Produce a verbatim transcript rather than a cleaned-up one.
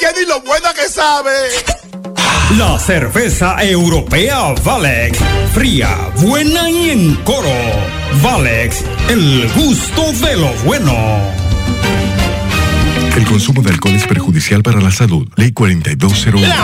ni lo buena que sabe. La cerveza europea Valex, fría, buena y en coro. Valex, el gusto de lo bueno. El consumo de alcohol es perjudicial para la salud. Ley cuarenta y dos cero uno.